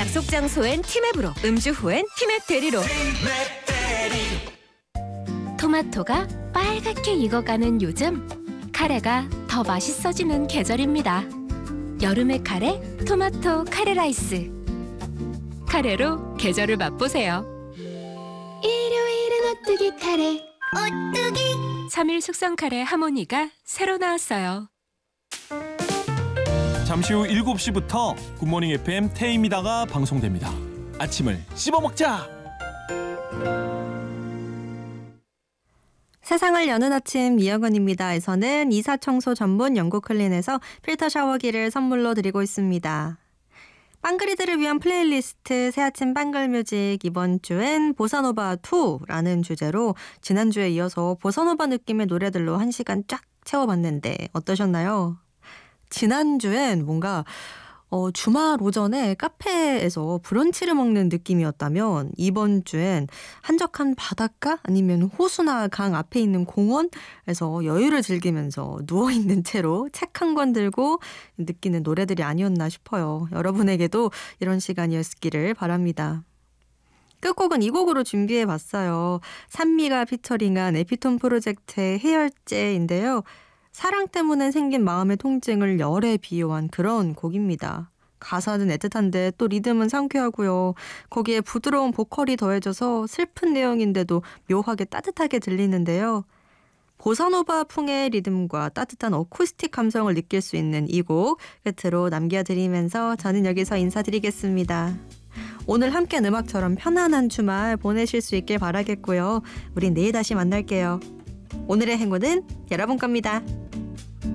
약속 장소엔 티맵으로, 음주 후엔 티맵 대리로. 토마토가 빨갛게 익어가는 요즘, 카레가 더 맛있어지는 계절입니다. 여름의 카레, 토마토 카레 라이스. 카레로 계절을 맛보세요. 일요일은 오뚜기 카레. 오뚜기 3일 숙성 카레 하모니가 새로 나왔어요. 잠시 후 7시부터 굿모닝 FM 태희미다가 방송됩니다. 아침을 씹어먹자. 세상을 여는 아침 이영은입니다.에서는 이사 청소 전문 영국클린에서 필터 샤워기를 선물로 드리고 있습니다. 빵그리들을 위한 플레이리스트 새아침 빵글뮤직, 이번 주엔 보사노바2라는 주제로 지난주에 이어서 보사노바 느낌의 노래들로 1시간 쫙 채워봤는데 어떠셨나요? 지난주엔 뭔가 주말 오전에 카페에서 브런치를 먹는 느낌이었다면 이번 주엔 한적한 바닷가 아니면 호수나 강 앞에 있는 공원에서 여유를 즐기면서 누워있는 채로 책 한 권 들고 느끼는 노래들이 아니었나 싶어요. 여러분에게도 이런 시간이었기를 바랍니다. 끝곡은 이 곡으로 준비해봤어요. 산미가 피처링한 에피톤 프로젝트의 해열제인데요. 사랑 때문에 생긴 마음의 통증을 열에 비유한 그런 곡입니다. 가사는 애틋한데 또 리듬은 상쾌하고요. 거기에 부드러운 보컬이 더해져서 슬픈 내용인데도 묘하게 따뜻하게 들리는데요. 보사노바 풍의 리듬과 따뜻한 어쿠스틱 감성을 느낄 수 있는 이 곡 끝으로 남겨드리면서 저는 여기서 인사드리겠습니다. 오늘 함께한 음악처럼 편안한 주말 보내실 수 있길 바라겠고요. 우린 내일 다시 만날게요. 오늘의 행운은 여러분 겁니다.